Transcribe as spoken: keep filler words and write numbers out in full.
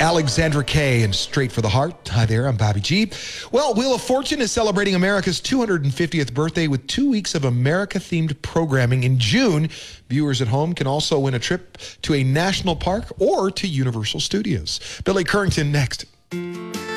Alexandra Kay and Straight for the Heart. Hi there, I'm Bobby G. Well, Wheel of Fortune is celebrating America's two hundred fiftieth birthday with two weeks of America-themed programming in June. Viewers at home can also win a trip to a national park or to Universal Studios. Billy Currington next.